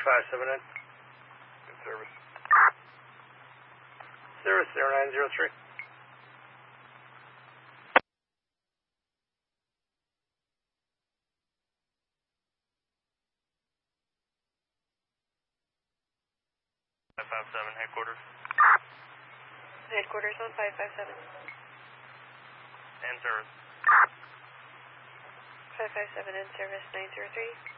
557 in. In service. Service 0903. Headquarters. Headquarters on 557. And service. 557 in service 903.